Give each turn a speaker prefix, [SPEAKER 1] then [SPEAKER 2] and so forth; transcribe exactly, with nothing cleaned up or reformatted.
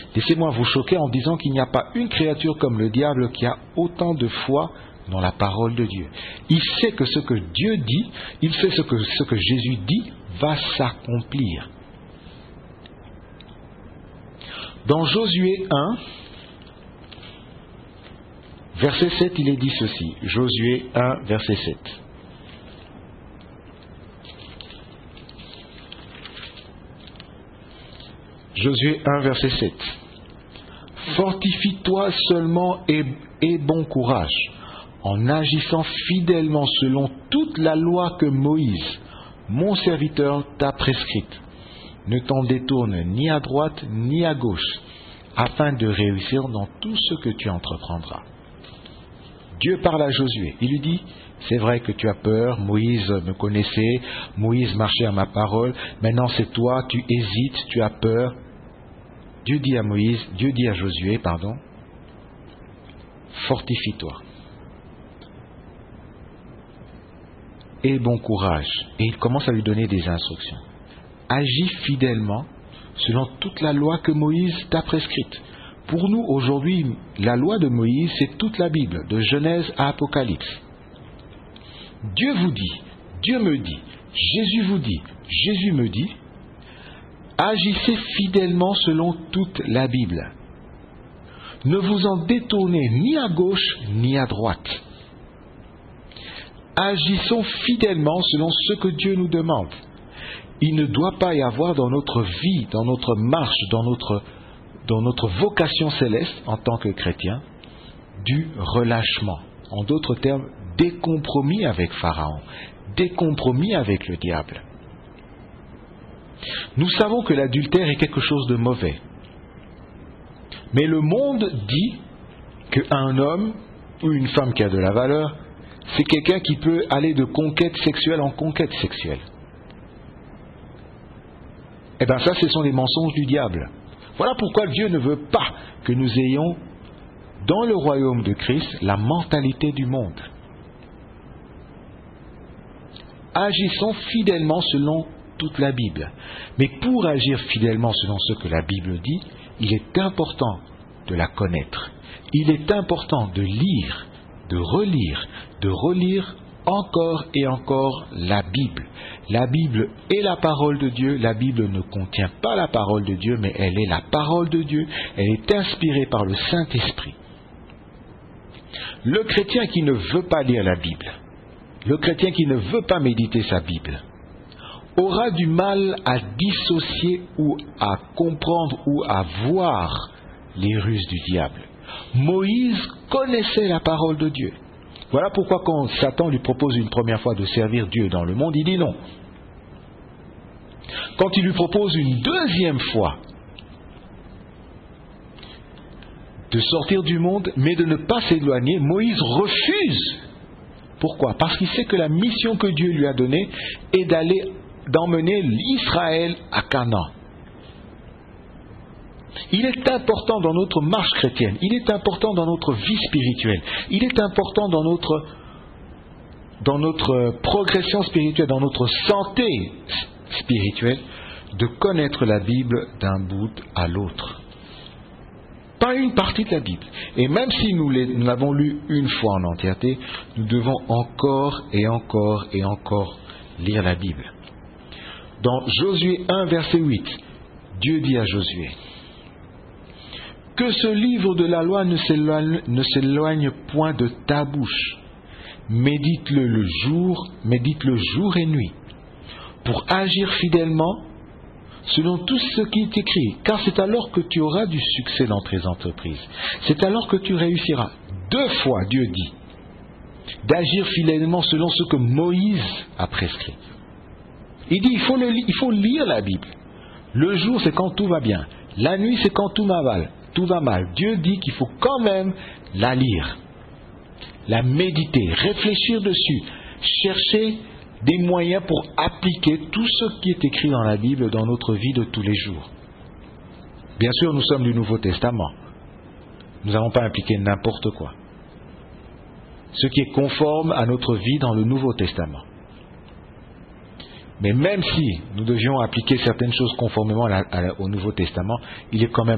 [SPEAKER 1] Laissez-moi vous choquer en disant qu'il n'y a pas une créature comme le diable qui a autant de foi dans la parole de Dieu. Il sait que ce que Dieu dit, il sait ce que, ce que Jésus dit va s'accomplir. Dans Josué un, verset sept, il est dit ceci. Josué un, verset sept. Josué un, verset sept. Fortifie-toi seulement et, et bon courage, en agissant fidèlement selon toute la loi que Moïse, mon serviteur, t'a prescrite. Ne t'en détourne ni à droite ni à gauche, afin de réussir dans tout ce que tu entreprendras. Dieu parle à Josué. Il lui dit, c'est vrai que tu as peur, Moïse me connaissait, Moïse marchait à ma parole, maintenant c'est toi, tu hésites, tu as peur. Dieu dit à Moïse, Dieu dit à Josué, pardon, fortifie-toi. Aie bon courage. Et il commence à lui donner des instructions. Agis fidèlement selon toute la loi que Moïse t'a prescrite. Pour nous, aujourd'hui, la loi de Moïse, c'est toute la Bible, de Genèse à Apocalypse. Dieu vous dit, Dieu me dit, Jésus vous dit, Jésus me dit, agissez fidèlement selon toute la Bible. Ne vous en détournez ni à gauche ni à droite. Agissons fidèlement selon ce que Dieu nous demande. Il ne doit pas y avoir dans notre vie, dans notre marche, dans notre, dans notre vocation céleste en tant que chrétien, du relâchement. En d'autres termes, des compromis avec Pharaon, des compromis avec le diable. Nous savons que l'adultère est quelque chose de mauvais. Mais le monde dit qu'un homme ou une femme qui a de la valeur, c'est quelqu'un qui peut aller de conquête sexuelle en conquête sexuelle. Eh bien ça, ce sont les mensonges du diable. Voilà pourquoi Dieu ne veut pas que nous ayons dans le royaume de Christ la mentalité du monde. Agissons fidèlement selon toute la Bible. Mais pour agir fidèlement selon ce que la Bible dit, il est important de la connaître. Il est important de lire, de relire, de relire encore et encore la Bible. La Bible est la parole de Dieu. La Bible ne contient pas la parole de Dieu, mais elle est la parole de Dieu. Elle est inspirée par le Saint-Esprit. Le chrétien qui ne veut pas lire la Bible, le chrétien qui ne veut pas méditer sa Bible, aura du mal à dissocier ou à comprendre ou à voir les ruses du diable. Moïse connaissait la parole de Dieu. Voilà pourquoi quand Satan lui propose une première fois de servir Dieu dans le monde, il dit non. Quand il lui propose une deuxième fois de sortir du monde, mais de ne pas s'éloigner, Moïse refuse. Pourquoi? Parce qu'il sait que la mission que Dieu lui a donnée est d'aller, d'emmener l'Israël à Canaan. Il est important dans notre marche chrétienne, il est important dans notre vie spirituelle, il est important dans notre, dans notre progression spirituelle, dans notre santé spirituelle, de connaître la Bible d'un bout à l'autre. Pas une partie de la Bible. Et même si nous, les, nous l'avons lu une fois en entièreté, nous devons encore et encore et encore lire la Bible. Dans Josué un, verset huit, Dieu dit à Josué, que ce livre de la loi ne s'éloigne, ne s'éloigne point de ta bouche. Médite-le le jour, médite-le jour et nuit, pour agir fidèlement selon tout ce qui est écrit, car c'est alors que tu auras du succès dans tes entreprises. C'est alors que tu réussiras. Deux fois, Dieu dit, d'agir fidèlement selon ce que Moïse a prescrit. Il dit, il faut, le, il faut lire la Bible. Le jour, c'est quand tout va bien. La nuit, c'est quand tout va mal. Tout va mal. Dieu dit qu'il faut quand même la lire, la méditer, réfléchir dessus, chercher des moyens pour appliquer tout ce qui est écrit dans la Bible dans notre vie de tous les jours. Bien sûr, nous sommes du Nouveau Testament. Nous n'avons pas appliqué n'importe quoi. Ce qui est conforme à notre vie dans le Nouveau Testament. Mais même si nous devions appliquer certaines choses conformément à la, à la, au Nouveau Testament, il est quand même